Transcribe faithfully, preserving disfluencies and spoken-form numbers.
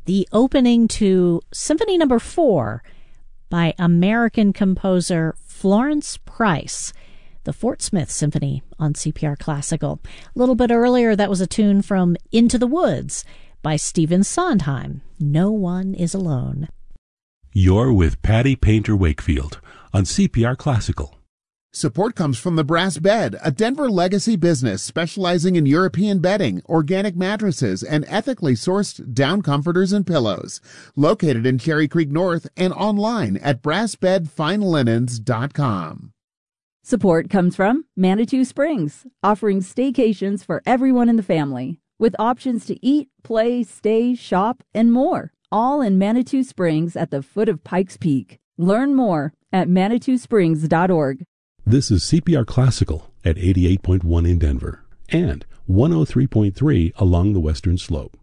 the opening to Symphony Number Four by American composer Florence Price, the Fort Smith Symphony on C P R Classical. A little bit earlier, that was a tune from Into the Woods by Stephen Sondheim, No One Is Alone. You're with Patty Painter Wakefield on C P R Classical. Support comes from the Brass Bed, a Denver legacy business specializing in European bedding, organic mattresses, and ethically sourced down comforters and pillows. Located in Cherry Creek North and online at brass bed fine linens dot com. Support comes from Manitou Springs, offering staycations for everyone in the family, with options to eat, play, stay, shop, and more, all in Manitou Springs at the foot of Pikes Peak. Learn more at manitou springs dot org. This is C P R Classical at eighty-eight point one in Denver and one oh three point three along the Western Slope.